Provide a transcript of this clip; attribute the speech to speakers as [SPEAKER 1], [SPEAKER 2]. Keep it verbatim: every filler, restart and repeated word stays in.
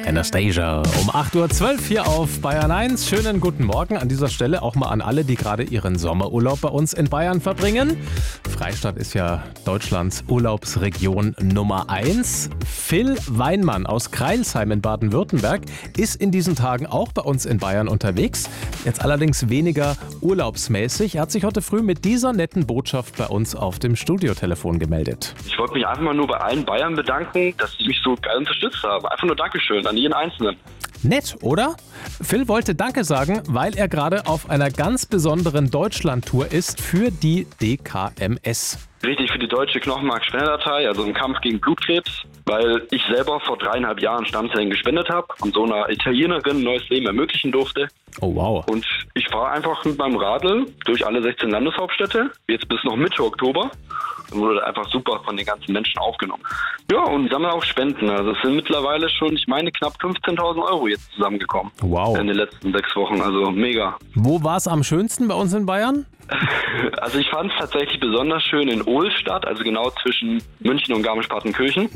[SPEAKER 1] Anastasia um acht Uhr zwölf hier auf Bayern eins. Schönen guten Morgen an dieser Stelle auch mal an alle, die gerade ihren Sommerurlaub bei uns in Bayern verbringen. Freistadt ist ja Deutschlands Urlaubsregion Nummer eins. Phil Weinmann aus Crailsheim in Baden-Württemberg ist in diesen Tagen auch bei uns in Bayern unterwegs. Jetzt allerdings weniger urlaubsmäßig. Er hat sich heute früh mit dieser netten Botschaft bei uns auf dem Studiotelefon gemeldet.
[SPEAKER 2] Ich wollte mich einfach mal nur bei allen Bayern bedanken, dass sie mich so geil unterstützt haben. Einfach nur Dankeschön an jeden Einzelnen.
[SPEAKER 1] Nett, oder? Phil wollte Danke sagen, weil er gerade auf einer ganz besonderen Deutschland-Tour ist für die D K M S.
[SPEAKER 2] Richtig, für die deutsche Knochenmark-Spenderdatei, also im Kampf gegen Blutkrebs, weil ich selber vor dreieinhalb Jahren Stammzellen gespendet habe und so einer Italienerin ein neues Leben ermöglichen durfte.
[SPEAKER 1] Oh wow.
[SPEAKER 2] Und ich fahre einfach mit meinem Radl durch alle sechzehn Landeshauptstädte, jetzt bis noch Mitte Oktober. Und wurde einfach super von den ganzen Menschen aufgenommen. Ja, und sammle auch Spenden. Also es sind mittlerweile schon, ich meine, knapp fünfzehntausend Euro jetzt zusammengekommen.
[SPEAKER 1] Wow.
[SPEAKER 2] In den letzten sechs Wochen, also mega.
[SPEAKER 1] Wo war es am schönsten bei uns in Bayern?
[SPEAKER 2] Also ich fand es tatsächlich besonders schön in Ohlstadt, also genau zwischen München und Garmisch-Partenkirchen.